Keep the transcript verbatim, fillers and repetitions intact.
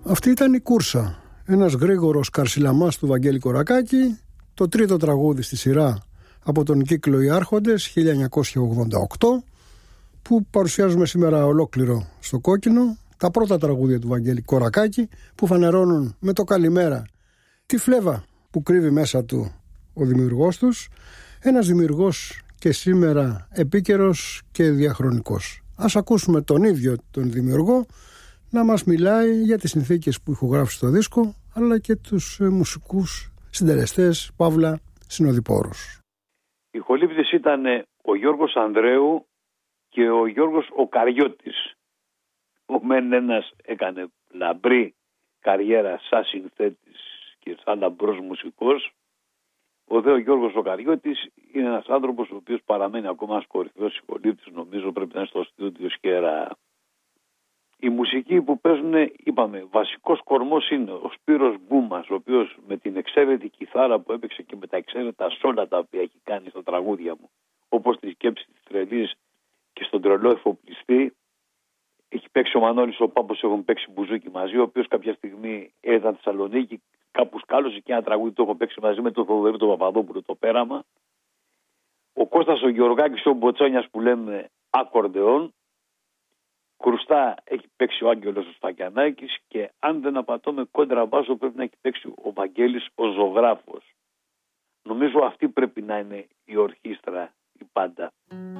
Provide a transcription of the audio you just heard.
Αυτή ήταν η Κούρσα, ένας γρήγορος καρσιλαμάς του Βαγγέλη Κορακάκη, το τρίτο τραγούδι στη σειρά από τον κύκλο «Οι Άρχοντες» χίλια εννιακόσια ογδόντα οκτώ, που παρουσιάζουμε σήμερα ολόκληρο στο κόκκινο, τα πρώτα τραγούδια του Βαγγέλη Κορακάκη, που φανερώνουν με το καλημέρα τη φλέβα που κρύβει μέσα του ο δημιουργός τους, ένας δημιουργός και σήμερα επίκαιρος και διαχρονικός. Ας ακούσουμε τον ίδιο τον δημιουργό να μας μιλάει για τις συνθήκες που ηχογράφησε το δίσκο, αλλά και τους μουσικούς συντελεστές, παύλα συνοδοιπόρους. Οι ηχολήπτες ήταν ο Γιώργος Ανδρέου και ο Γιώργος ο Καριώτης. Ο μεν ένας έκανε λαμπρή καριέρα σαν συνθέτης και σαν λαμπρός μουσικός. Ο δε ο Γιώργος ο Καριώτης είναι ένας άνθρωπος ο οποίος παραμένει ακόμα ένας κορυφαίος ηχολήπτης, νομίζω πρέπει να είναι στο στούντιο Σκέρα. Η μουσική που παίζουν, είπαμε, βασικός κορμός είναι ο Σπύρος Μπούμας, ο οποίος με την εξαίρετη κιθάρα που έπαιξε και με τα εξαίρετα σόλα τα οποία έχει κάνει στα τραγούδια μου, όπως τη σκέψη της τρελής και στον τρελό εφοπλιστή, έχει παίξει ο Μανώλης ο Πάπος, έχουν παίξει μπουζούκι μαζί, ο οποίος κάποια στιγμή έρθα στη Θεσσαλονίκη, κάπου σκάλωσε και ένα τραγούδι το έχω παίξει μαζί με τον Θοδωρή τον Παπαδόπουλο, το Πέραμα. Ο Κώστας ο Γεωργάκης ο Μποτσόνιας που λέμε ακορντεόν. Κρουστά έχει παίξει ο Άγγελος ο Στακιανάκης και αν δεν απατώμε κόντρα μπάσο πρέπει να έχει παίξει ο Βαγγέλης ο Ζωγράφος. Νομίζω αυτή πρέπει να είναι η ορχήστρα η πάντα.